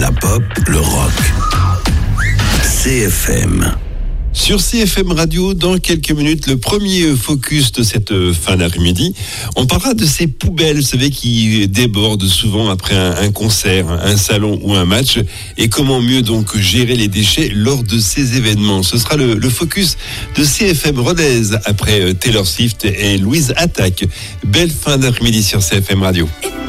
La pop, le rock. CFM. Sur CFM Radio, dans quelques minutes, le premier focus de cette fin d'après-midi, on parlera de ces poubelles, vous savez, qui débordent souvent après un concert, un salon ou un match, et comment mieux donc gérer les déchets lors de ces événements. Ce sera le focus de CFM Rodez après Taylor Swift et Louise Attaque. Belle fin d'après-midi sur CFM Radio.